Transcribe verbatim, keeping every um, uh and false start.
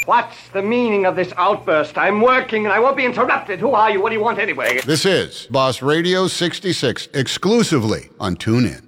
What's the meaning of this outburst? I'm working and I won't be interrupted. Who are you? What do you want anyway? This is Boss Radio sixty-six, exclusively on TuneIn.